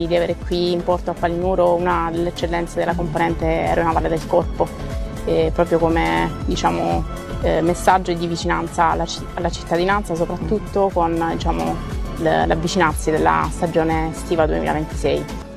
Di avere qui in porto a Palinuro una delle eccellenze della componente aeronavale del corpo, proprio come messaggio di vicinanza alla cittadinanza, soprattutto con l'avvicinarsi della stagione estiva 2026.